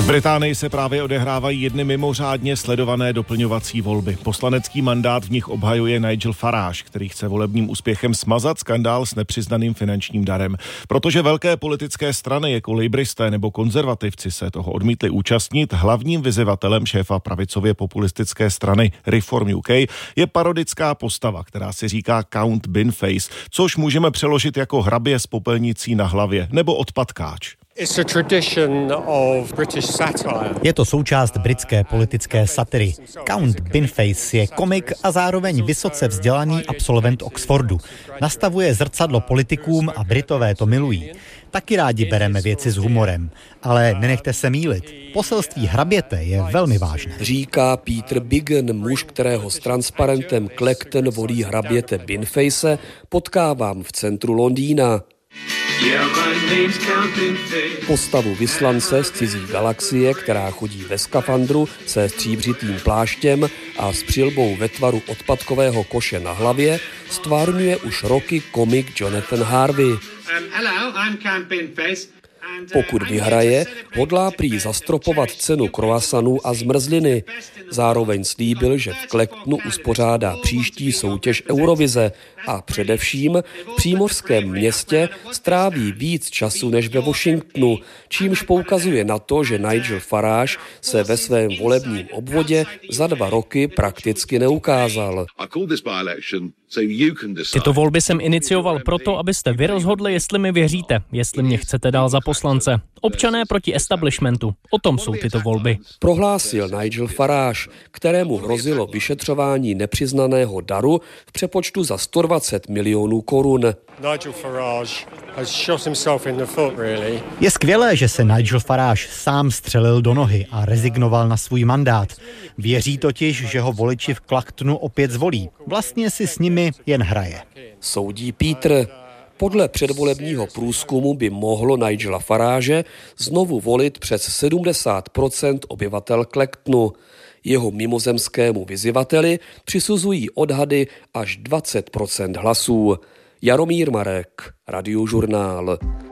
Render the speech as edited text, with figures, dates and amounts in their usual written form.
Británii se právě odehrávají jedny mimořádně sledované doplňovací volby. Poslanecký mandát v nich obhajuje Nigel Farage, který chce volebním úspěchem smazat skandál s nepřiznaným finančním darem. Protože velké politické strany jako lejbristé nebo konzervativci se toho odmítli účastnit, hlavním vyzývatelem šéfa pravicově populistické strany Reform UK je parodická postava, která si říká Count Binface, což můžeme přeložit jako hrabě s popelnicí na hlavě nebo odpadkáč. Je to součást britské politické satiry. Count Binface je komik a zároveň vysoce vzdělaný absolvent Oxfordu. Nastavuje zrcadlo politikům a Britové to milují. Taky rádi bereme věci s humorem, ale nenechte se mýlit. Poselství hraběte je velmi vážné. Říká Peter Biggen, muž, kterého s transparentem Clacton volí hraběte Binface, potkávám v centru Londýna. Postavu vyslance z cizí galaxie, která chodí ve skafandru se stříbřitým pláštěm a s přilbou ve tvaru odpadkového koše na hlavě, stvárňuje už roky komik Jonathan Harvey. Pokud vyhraje, hodlá prý zastropovat cenu croissantů a zmrzliny. Zároveň slíbil, že v Clactonu uspořádá příští soutěž Eurovize a především v přímořském městě stráví víc času než ve Washingtonu, čímž poukazuje na to, že Nigel Farage se ve svém volebním obvodě za 2 roky prakticky neukázal. Tyto volby jsem inicioval proto, abyste vy rozhodli, jestli mi věříte, jestli mě chcete dál za poslance. Občané proti establishmentu. O tom jsou tyto volby. Prohlásil Nigel Farage, kterému hrozilo vyšetřování nepřiznaného daru v přepočtu za 120 milionů korun. Je skvělé, že se Nigel Farage sám střelil do nohy a rezignoval na svůj mandát. Věří totiž, že ho voliči v Clactonu opět zvolí. Vlastně si s nimi jen hraje. Soudí Peter. Podle předvolebního průzkumu by mohlo Nigela Farage znovu volit přes 70% obyvatel Clactonu. Jeho mimozemskému vyzývateli přisuzují odhady až 20% hlasů. Jaromír Marek, Radiožurnál.